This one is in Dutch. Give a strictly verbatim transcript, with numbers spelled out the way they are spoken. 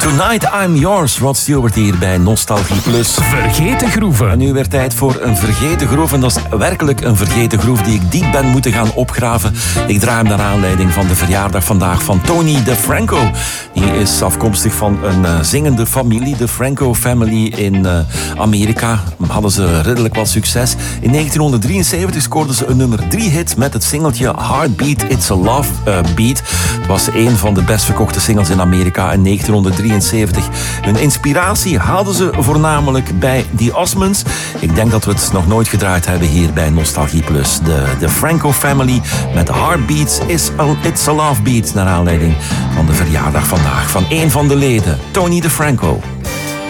Tonight I'm Yours, Rod Stewart hier bij Nostalgie Plus. Vergeten groeven. En nu weer tijd voor een vergeten groef. En dat is werkelijk een vergeten groef die ik diep ben moeten gaan opgraven. Ik draai hem naar aanleiding van de verjaardag vandaag van Tony DeFranco. Die is afkomstig van een uh, zingende familie, de Franco Family in uh, Amerika. Hadden ze redelijk wat succes. In negentien drieënzeventig scoorden ze een nummer drie hit met het singeltje Heartbeat, It's a Love uh, Beat. Het was een van de best verkochte singles in Amerika in negentien drieënzeventig. Hun inspiratie haalden ze voornamelijk bij The Osmonds. Ik denk dat we het nog nooit gedraaid hebben hier bij Nostalgie Plus. De, de Franco Family met Heartbeats, is a, It's a Love Beat. Naar aanleiding van de verjaardag vandaag van een van de leden, Tony DeFranco.